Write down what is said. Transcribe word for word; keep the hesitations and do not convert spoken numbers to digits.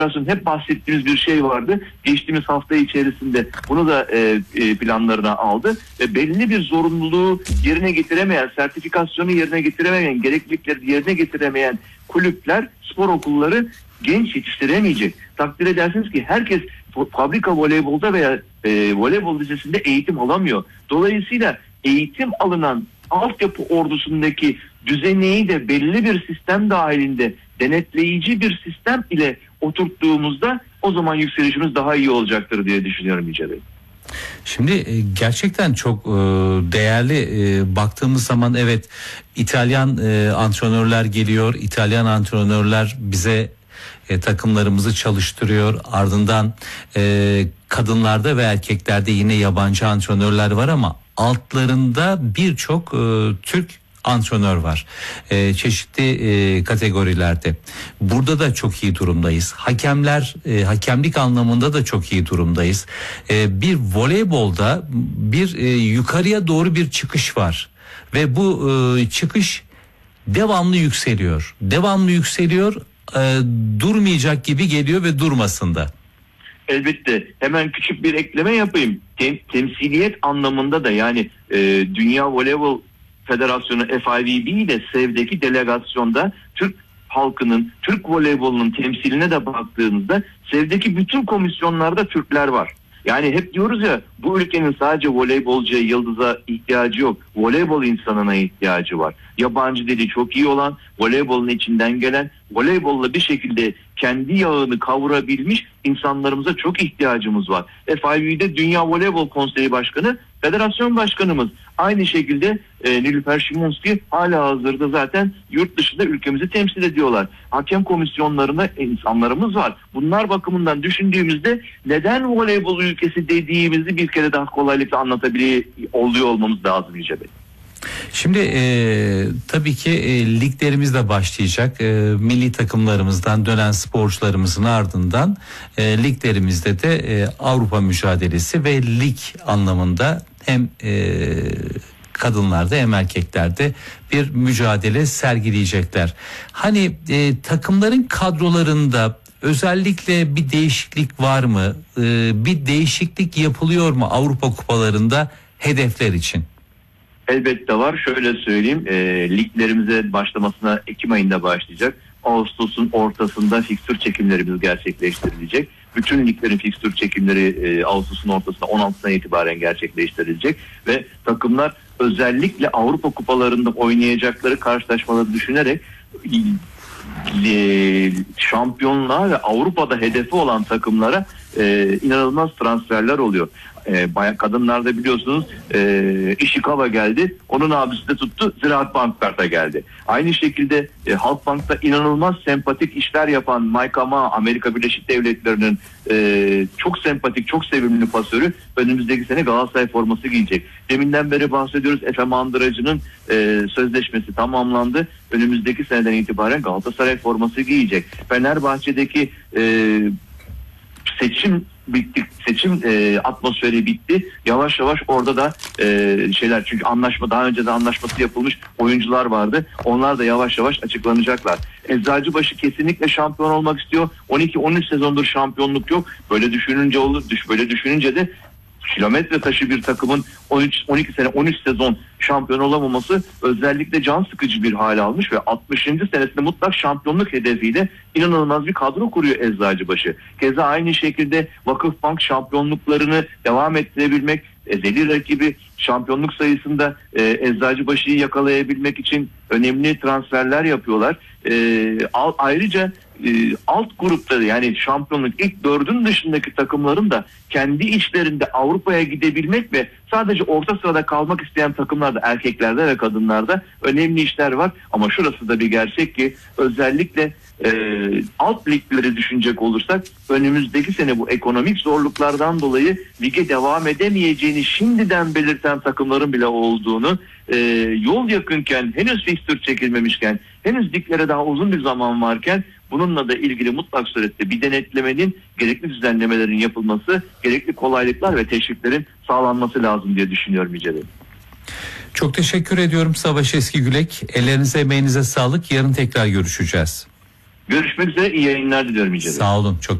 hep bahsettiğimiz bir şey vardı. Geçtiğimiz hafta içerisinde bunu da e, e, planlarına aldı. Ve belli bir zorunluluğu yerine getiremeyen, sertifikasyonu yerine getiremeyen, gereklilikleri yerine getiremeyen kulüpler, spor okulları genç yetiştiremeyecek. Takdir edersiniz ki herkes fabrika voleybolda veya e, voleybol lisesinde eğitim alamıyor. Dolayısıyla eğitim alınan altyapı ordusundaki düzeneyi de belli bir sistem dahilinde denetleyici bir sistem ile oturttuğumuzda o zaman yükselişimiz daha iyi olacaktır diye düşünüyorum Yüce Bey. Şimdi gerçekten çok değerli baktığımız zaman evet İtalyan antrenörler geliyor, İtalyan antrenörler bize E, takımlarımızı çalıştırıyor. Ardından e, kadınlarda ve erkeklerde yine yabancı antrenörler var ama altlarında birçok e, Türk antrenör var. E, çeşitli e, kategorilerde. Burada da çok iyi durumdayız. Hakemler, e, hakemlik anlamında da çok iyi durumdayız. E, bir voleybolda bir e, yukarıya doğru bir çıkış var. Ve bu e, çıkış devamlı yükseliyor. Devamlı yükseliyor. E, durmayacak gibi geliyor ve durmasın da. Elbette. Hemen küçük bir ekleme yapayım. Tem, temsiliyet anlamında da yani e, Dünya Voleybol Federasyonu F I V B ile SEV'deki delegasyonda Türk halkının, Türk voleybolunun temsiline de baktığınızda SEV'deki bütün komisyonlarda Türkler var. Yani hep diyoruz ya bu ülkenin sadece voleybolcuya, yıldıza ihtiyacı yok. Voleybol insanına ihtiyacı var. Yabancı dili çok iyi olan, voleybolun içinden gelen, voleybolla bir şekilde kendi yağını kavurabilmiş insanlarımıza çok ihtiyacımız var. F I V B'de Dünya Voleybol Konseyi Başkanı, federasyon başkanımız. Aynı şekilde e, Nilüfer Şimanski hala hazırda zaten yurt dışında ülkemizi temsil ediyorlar. Hakem komisyonlarında insanlarımız var. Bunlar bakımından düşündüğümüzde neden voleybol ülkesi dediğimizi bir kere daha kolaylıkla anlatabiliyor oluyor olmamız lazım Yüce Bey. Şimdi e, tabii ki e, liglerimiz de başlayacak. E, milli takımlarımızdan dönen sporcularımızın ardından e, liglerimizde de e, Avrupa mücadelesi ve lig anlamında hem e, kadınlarda hem erkeklerde bir mücadele sergileyecekler. Hani e, takımların kadrolarında özellikle bir değişiklik var mı? E, bir değişiklik yapılıyor mu Avrupa kupalarında hedefler için? Elbette var. Şöyle söyleyeyim. E, liglerimize başlamasına Ekim ayında başlayacak. Ağustos'un ortasında fikstür çekimlerimiz gerçekleştirilecek. Bütün liglerin fikstür çekimleri e, Ağustos'un ortasında on altısına itibaren gerçekleştirilecek. Ve takımlar özellikle Avrupa kupalarında oynayacakları karşılaşmaları düşünerek e, şampiyonluğa ve Avrupa'da hedefi olan takımlara e, inanılmaz transferler oluyor. E, bayan kadınlarda biliyorsunuz e, Ishikawa geldi. Onun abisi de tuttu. Ziraat Bankkart'a geldi. Aynı şekilde e, Halkbank'ta inanılmaz sempatik işler yapan Mike Ama, Amerika Birleşik Devletleri'nin e, çok sempatik, çok sevimli pasörü önümüzdeki sene Galatasaray forması giyecek. Deminden beri bahsediyoruz. Efe Mandıracı'nın e, sözleşmesi tamamlandı. Önümüzdeki seneden itibaren Galatasaray forması giyecek. Fenerbahçe'deki e, seçim bitti, seçim e, atmosferi bitti. Yavaş yavaş orada da e, şeyler, çünkü anlaşma, daha önce de anlaşması yapılmış oyuncular vardı. Onlar da yavaş yavaş açıklanacaklar. Eczacıbaşı kesinlikle şampiyon olmak istiyor. on iki on üç sezondur şampiyonluk yok. Böyle düşününce olur, düş böyle düşününce de kilometre taşı bir takımın on üç on iki sene on üç sezon şampiyon olamaması özellikle can sıkıcı bir hale almış ve altmışıncı senesinde mutlak şampiyonluk hedefiyle inanılmaz bir kadro kuruyor Eczacıbaşı. Keza aynı şekilde Vakıfbank şampiyonluklarını devam ettirebilmek, ezeli rakibi şampiyonluk sayısında e, Eczacıbaşı'yı yakalayabilmek için önemli transferler yapıyorlar. E, ayrıca e, alt grupta, yani şampiyonluk ilk dördün dışındaki takımların da kendi içlerinde Avrupa'ya gidebilmek ve sadece orta sırada kalmak isteyen takımlarda, erkeklerde ve kadınlarda önemli işler var. Ama şurası da bir gerçek ki özellikle e, alt ligleri düşünecek olursak önümüzdeki sene bu ekonomik zorluklardan dolayı lige devam edemeyeceğini şimdiden belirten takımların bile olduğunu, e, yol yakınken, henüz fikstür çekilmemişken, henüz liglere daha uzun bir zaman varken bununla da ilgili mutlak surette bir denetlemenin, gerekli düzenlemelerin yapılması, gerekli kolaylıklar ve teşviklerin sağlanması lazım diye düşünüyorum Yüce Bey. Çok teşekkür ediyorum Savaş Eskigülek. Ellerinize, emeğinize sağlık. Yarın tekrar görüşeceğiz. Görüşmek üzere, iyi yayınlar diliyorum İnce Bey. Sağ olun. Çok